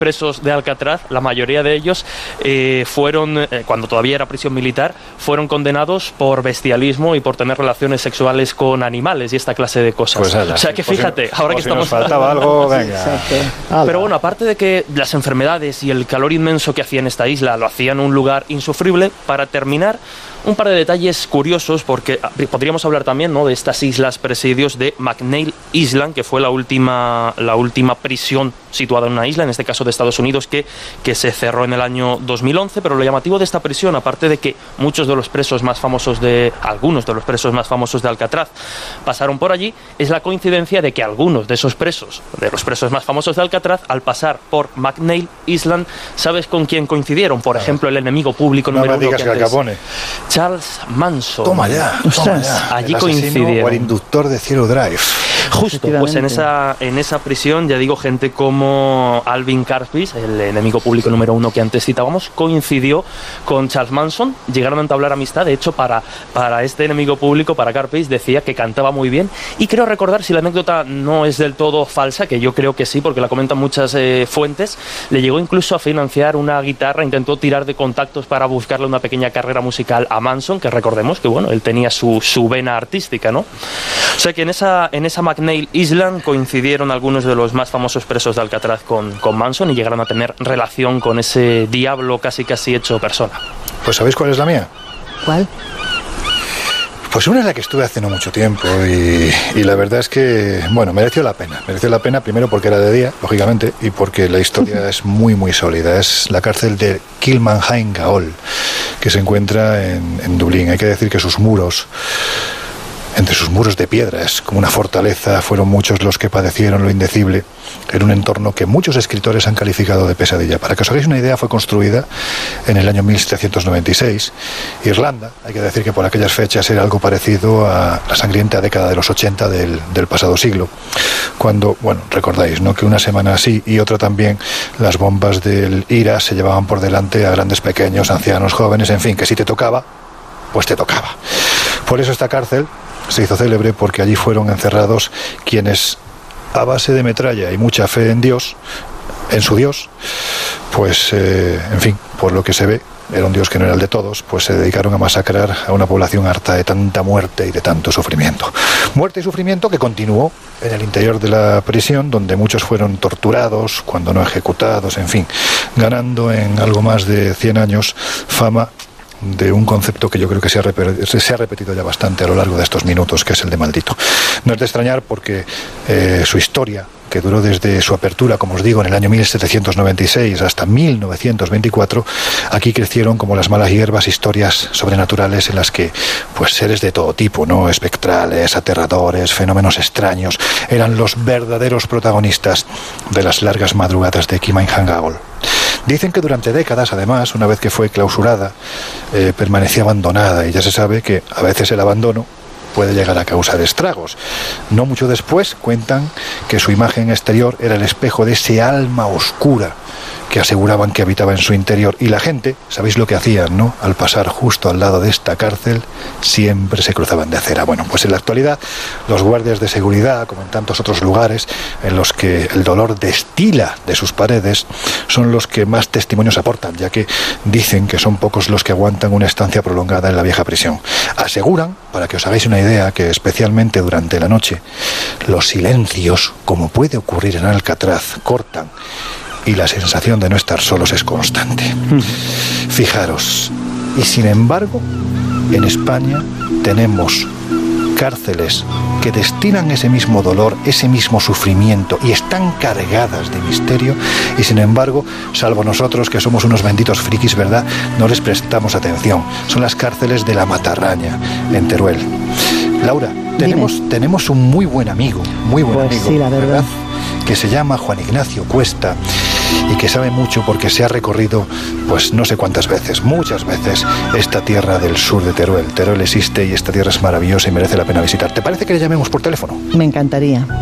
presos de Alcatraz, la mayoría de ellos fueron, cuando todavía era prisión militar, fueron condenados por bestialismo y por tener relaciones sexuales con animales y esta clase de cosas. Pues ala, o sea que fíjate, ahora que estamos... nos faltaba algo, venga. Pero bueno, aparte de que las enfermedades y el calor inmenso que hacía en esta isla lo hacían un lugar insufrible, para terminar, un par de detalles curiosos, porque podríamos hablar también, ¿no?, de estas islas presidios de McNeil Island, que fue la última prisión situada en una isla, en este caso de Estados Unidos, que se cerró en el año 2011. Pero lo llamativo de esta prisión, aparte de que algunos de los presos más famosos de Alcatraz pasaron por allí, es la coincidencia de que algunos de los presos más famosos de Alcatraz, al pasar por McNeil Island, ¿sabes con quién coincidieron? Por ejemplo, el enemigo público número uno que antes, Charles Manson. Toma ya. Allí el coincidieron. O el inductor de Zero Drive. Justo, pues en esa prisión, ya digo, gente como Alvin Karpis, el enemigo público número uno que antes citábamos, coincidió con Charles Manson, llegaron a entablar amistad. De hecho, para este enemigo público, para Karpis, decía que cantaba muy bien, y creo recordar, si la anécdota no es del todo falsa, que yo creo que sí, porque la comentan muchas fuentes, le llegó incluso a financiar una guitarra, intentó tirar de contactos para buscarle una pequeña carrera musical a Manson, que recordemos que bueno, él tenía su vena artística, ¿no? O sea que en esa McNeil Island coincidieron algunos de los más famosos presos de Alcatraz con Manson, y llegaron a tener relación con ese diablo casi hecho persona. Pues ¿sabéis cuál es la mía? ¿Cuál? Pues una es la que estuve hace no mucho tiempo, y la verdad es que, bueno, mereció la pena. Mereció la pena primero porque era de día, lógicamente, y porque la historia es muy, muy sólida. Es la cárcel de Kilmainham Gaol, que se encuentra en Dublín. Hay que decir que sus muros, entre sus muros de piedra, es como una fortaleza. Fueron muchos los que padecieron lo indecible en un entorno que muchos escritores han calificado de pesadilla. Para que os hagáis una idea, fue construida en el año 1796. Irlanda, hay que decir que por aquellas fechas era algo parecido a la sangrienta década de los 80 del pasado siglo, cuando, bueno, recordáis, ¿no?, que una semana así y otra también, las bombas del IRA se llevaban por delante a grandes, pequeños, ancianos, jóvenes, en fin, que si te tocaba, pues te tocaba. Por eso esta cárcel se hizo célebre, porque allí fueron encerrados quienes, a base de metralla y mucha fe en Dios, en su Dios, pues, en fin, por lo que se ve, era un Dios que no era el de todos, pues se dedicaron a masacrar a una población harta de tanta muerte y de tanto sufrimiento. Muerte y sufrimiento que continuó en el interior de la prisión, donde muchos fueron torturados, cuando no ejecutados, en fin, ganando en algo más de 100 años fama de un concepto que yo creo que se ha repetido ya bastante a lo largo de estos minutos, que es el de maldito. No es de extrañar, porque su historia, que duró desde su apertura, como os digo, en el año 1796 hasta 1924, aquí crecieron como las malas hierbas historias sobrenaturales en las que, pues, seres de todo tipo, ¿no?, espectrales, aterradores, fenómenos extraños, eran los verdaderos protagonistas de las largas madrugadas de Kilmainham Gaol. Dicen que durante décadas, además, una vez que fue clausurada, permanecía abandonada, y ya se sabe que a veces el abandono puede llegar a causar estragos. No mucho después cuentan que su imagen exterior era el espejo de ese alma oscura que aseguraban que habitaba en su interior, y la gente, sabéis lo que hacían, ¿no?, al pasar justo al lado de esta cárcel, siempre se cruzaban de acera. Bueno, pues en la actualidad, los guardias de seguridad, como en tantos otros lugares en los que el dolor destila de sus paredes, son los que más testimonios aportan, ya que dicen que son pocos los que aguantan una estancia prolongada en la vieja prisión. Aseguran, para que os hagáis una idea, que especialmente durante la noche, los silencios, como puede ocurrir en Alcatraz, cortan, y la sensación de no estar solos es constante. Fijaros, y sin embargo, en España tenemos cárceles que destilan ese mismo dolor, ese mismo sufrimiento, y están cargadas de misterio, y sin embargo, salvo nosotros, que somos unos benditos frikis, ¿verdad?, no les prestamos atención. Son las cárceles de la Matarraña, en Teruel. Laura, tenemos un muy buen amigo, sí, la verdad, que se llama Juan Ignacio Cuesta, y que sabe mucho porque se ha recorrido, pues no sé cuántas veces, muchas veces, esta tierra del sur de Teruel. Teruel existe y esta tierra es maravillosa y merece la pena visitar. ¿Te parece que le llamemos por teléfono? Me encantaría.